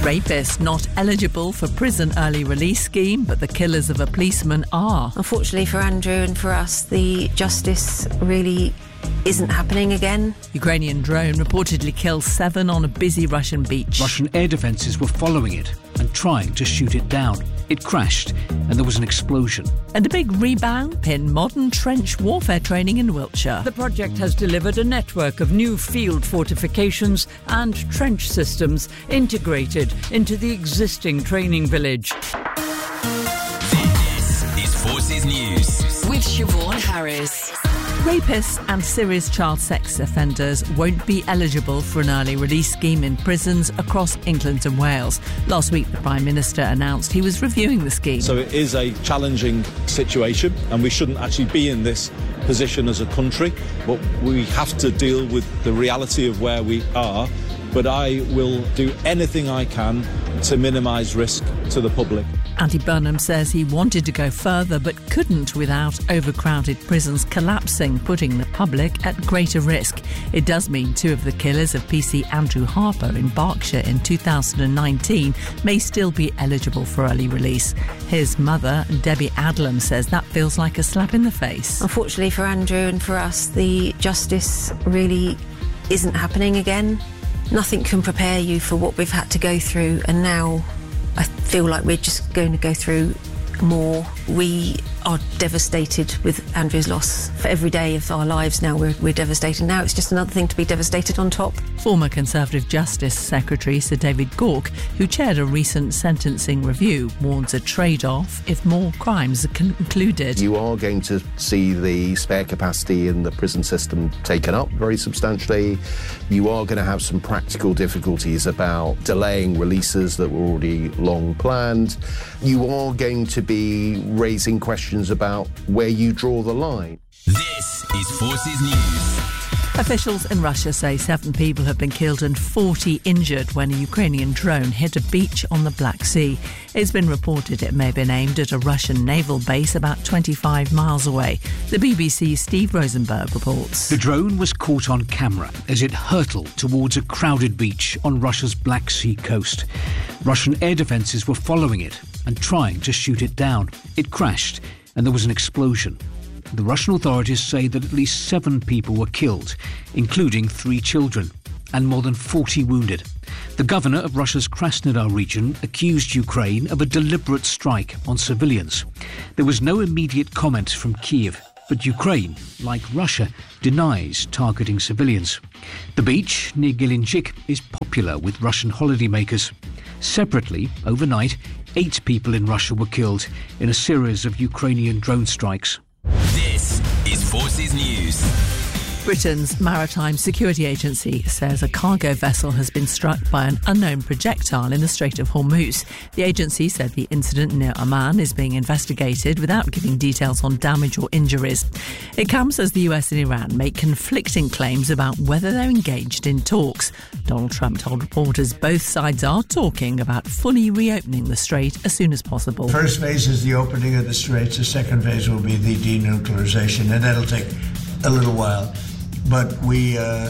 Rapists not eligible for prison early release scheme, but the killers of a policeman are. Unfortunately for Andrew and for us, the justice really isn't happening again. Ukrainian drone reportedly kills 7 on a busy Russian beach. Russian air defences were following it and trying to shoot it down. It crashed and there was an explosion. And a big rebound in modern trench warfare training in Wiltshire. The project has delivered a network of new field fortifications and trench systems integrated into the existing training village. This is Forces News with Siobhan Harris. Rapists and serious child sex offenders won't be eligible for an early release scheme in prisons across England and Wales. Last week, the Prime Minister announced he was reviewing the scheme. So it is a challenging situation, and we shouldn't actually be in this position as a country, but we have to deal with the reality of where we are. But I will do anything I can to minimise risk to the public. Andy Burnham says he wanted to go further but couldn't without overcrowded prisons collapsing, putting the public at greater risk. It does mean 2 of the killers of PC Andrew Harper in Berkshire in 2019 may still be eligible for early release. His mother, Debbie Adlam, says that feels like a slap in the face. Unfortunately for Andrew and for us, the justice really isn't happening again. Nothing can prepare you for what we've had to go through, and now I feel like we're just going to go through more. We are devastated with Andrew's loss. For every day of our lives now, we're devastated. Now it's just another thing to be devastated on top. Former Conservative Justice Secretary Sir David Gauke, who chaired a recent sentencing review, warns a trade-off if more crimes are concluded. You are going to see the spare capacity in the prison system taken up very substantially. You are going to have some practical difficulties about delaying releases that were already long planned. You are going to be raising questions about where you draw the line. This is Forces News. Officials in Russia say 7 people have been killed and 40 injured when a Ukrainian drone hit a beach on the Black Sea. It's been reported it may have been aimed at a Russian naval base about 25 miles away. The BBC's Steve Rosenberg reports. The drone was caught on camera as it hurtled towards a crowded beach on Russia's Black Sea coast. Russian air defences were following it and trying to shoot it down. It crashed and there was an explosion. The Russian authorities say that at least 7 people were killed, including 3 children, and more than 40 wounded. The governor of Russia's Krasnodar region accused Ukraine of a deliberate strike on civilians. There was no immediate comment from Kyiv, but Ukraine, like Russia, denies targeting civilians. The beach near Gelendzhik is popular with Russian holidaymakers. Separately, overnight, 8 people in Russia were killed in a series of Ukrainian drone strikes. This is Forces News. Britain's Maritime Security Agency says a cargo vessel has been struck by an unknown projectile in the Strait of Hormuz. The agency said the incident near Oman is being investigated without giving details on damage or injuries. It comes as the US and Iran make conflicting claims about whether they're engaged in talks. Donald Trump told reporters both sides are talking about fully reopening the strait as soon as possible. First phase is the opening of the straits. The second phase will be the denuclearization, and that'll take a little while. But we're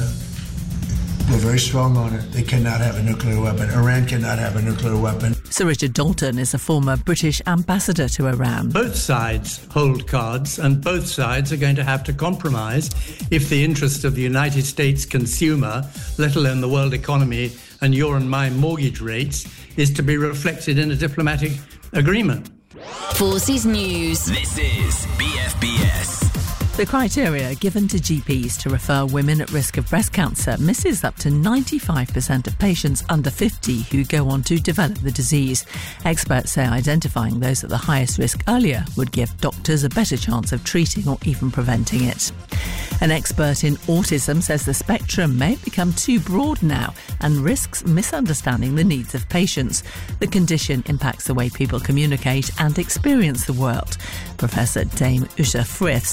very strong on it. They cannot have a nuclear weapon. Iran cannot have a nuclear weapon. Sir Richard Dalton is a former British ambassador to Iran. Both sides hold cards, and both sides are going to have to compromise if the interest of the United States consumer, let alone the world economy and your and my mortgage rates, is to be reflected in a diplomatic agreement. Forces News. This is BFBS. The criteria given to GPs to refer women at risk of breast cancer misses up to 95% of patients under 50 who go on to develop the disease. Experts say identifying those at the highest risk earlier would give doctors a better chance of treating or even preventing it. An expert in autism says the spectrum may become too broad now and risks misunderstanding the needs of patients. The condition impacts the way people communicate and experience the world. Professor Dame Usha Frith says it's not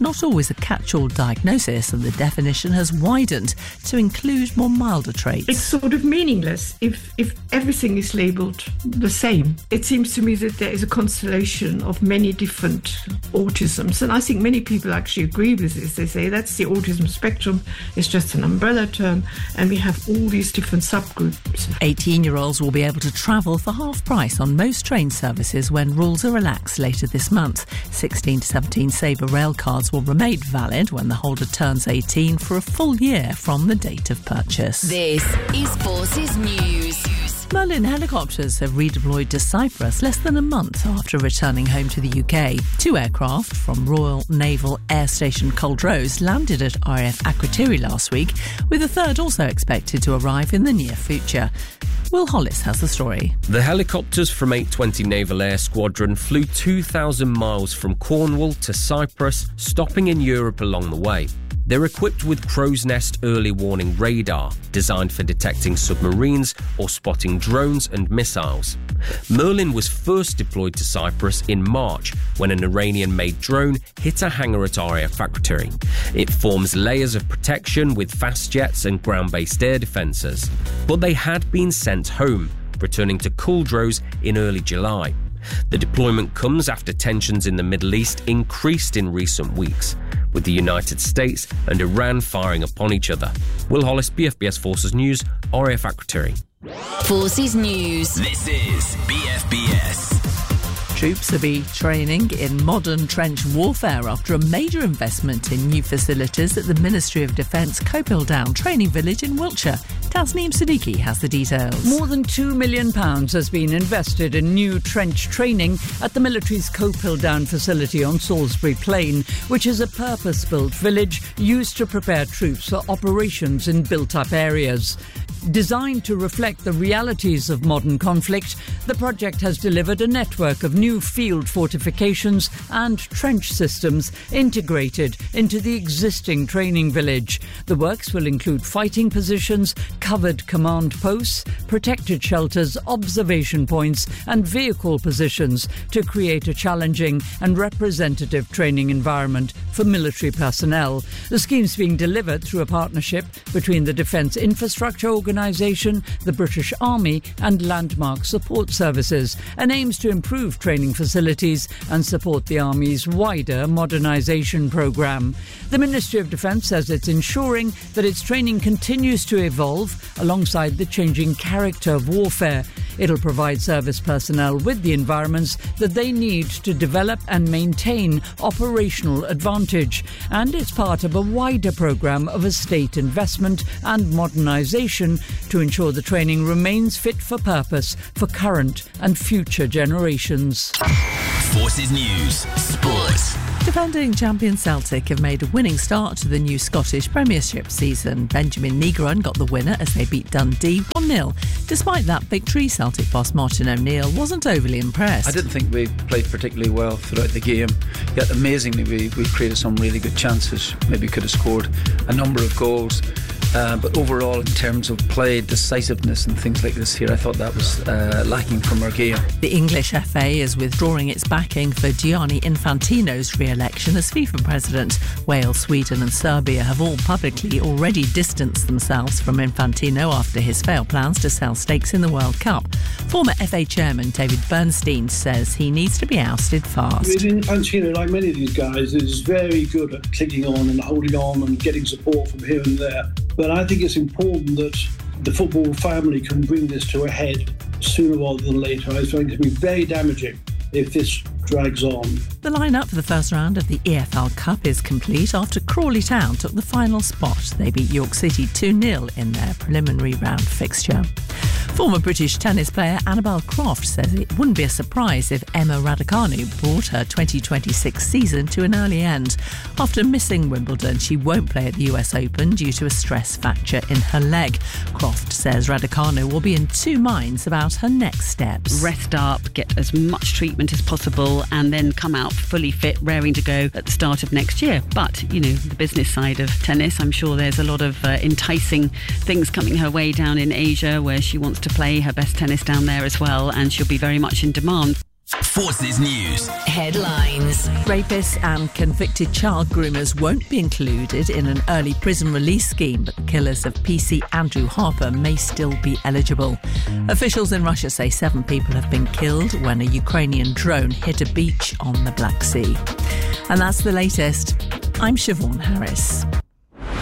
not always a catch-all diagnosis, and the definition has widened to include more milder traits. It's sort of meaningless if everything is labelled the same. It seems to me that there is a constellation of many different autisms, and I think many people actually agree with this. They say that's the autism spectrum, it's just an umbrella term, and we have all these different subgroups. 18-year-olds will be able to travel for half price on most train services when rules are relaxed later this month. 16 to 17 Sabre rail cards will remain valid when the holder turns 18 for a full year from the date of purchase. This is Forces News. Merlin helicopters have redeployed to Cyprus less than a month after returning home to the UK. 2 aircraft from Royal Naval Air Station Culdrose landed at RAF Akrotiri last week, with a third also expected to arrive in the near future. Will Hollis has the story. The helicopters from 820 Naval Air Squadron flew 2,000 miles from Cornwall to Cyprus, stopping in Europe along the way. They're equipped with crow's nest early warning radar, designed for detecting submarines or spotting drones and missiles. Merlin was first deployed to Cyprus in March when an Iranian-made drone hit a hangar at RAF Akrotiri. It forms layers of protection with fast jets and ground-based air defences. But they had been sent home, returning to Culdrose in early July. The deployment comes after tensions in the Middle East increased in recent weeks, with the United States and Iran firing upon each other. Will Hollis, BFBS Forces News, RAF Akrotiri. Forces News. This is BFBS. Troops will be training in modern trench warfare after a major investment in new facilities at the Ministry of Defence Copilddown Training Village in Wiltshire. Tasneem Siddiqui has the details. More than £2 million has been invested in new trench training at the military's Copilddown facility on Salisbury Plain, which is a purpose-built village used to prepare troops for operations in built-up areas. Designed to reflect the realities of modern conflict, the project has delivered a network of new field fortifications and trench systems integrated into the existing training village. The works will include fighting positions, covered command posts, protected shelters, observation points and vehicle positions to create a challenging and representative training environment for military personnel. The scheme's being delivered through a partnership between the Defence Infrastructure Organisation, the British Army and Landmark Support Services, and aims to improve training facilities and support the Army's wider modernisation programme. The Ministry of Defence says it's ensuring that its training continues to evolve alongside the changing character of warfare. It'll provide service personnel with the environments that they need to develop and maintain operational advantage. And it's part of a wider programme of estate investment and modernisation to ensure the training remains fit for purpose for current and future generations. Forces News Sports. Defending champion Celtic have made a winning start to the new Scottish Premiership season. Benjamin Negron got the winner as they beat Dundee 1-0. Despite that victory, Celtic boss Martin O'Neill wasn't overly impressed. I didn't think we played particularly well throughout the game, yet amazingly we created some really good chances. Maybe could have scored a number of goals. But overall, in terms of play, decisiveness and things like this here, I thought that was lacking from our game. The English FA is withdrawing its backing for Gianni Infantino's re-election as FIFA president. Wales, Sweden and Serbia have all publicly already distanced themselves from Infantino after his failed plans to sell stakes in the World Cup. Former FA chairman David Bernstein says he needs to be ousted fast. Infantino, like many of these guys, is very good at clinging on and holding on and getting support from here and there. But I think it's important that the football family can bring this to a head sooner rather than later. I think it can be very damaging if this drags on. The lineup for the first round of the EFL Cup is complete after Crawley Town took the final spot. They beat York City 2-0 in their preliminary round fixture. Former British tennis player Annabel Croft says it wouldn't be a surprise if Emma Raducanu brought her 2026 season to an early end. After missing Wimbledon, she won't play at the US Open due to a stress fracture in her leg. Croft says Raducanu will be in two minds about her next steps. Rest up, get as much treatment as possible and then come out fully fit, raring to go at the start of next year. But, you know, the business side of tennis, I'm sure there's a lot of enticing things coming her way down in Asia where she wants to play her best tennis down there as well, and she'll be very much in demand. Forces News. Headlines. Rapists and convicted child groomers won't be included in an early prison release scheme, but the killers of PC Andrew Harper may still be eligible. Officials in Russia say 7 people have been killed when a Ukrainian drone hit a beach on the Black Sea. And that's the latest. I'm Siobhan Harris.